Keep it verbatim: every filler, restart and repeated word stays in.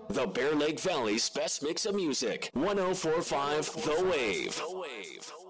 The Bear Lake Valley's best mix of music. one oh four point five The Wave.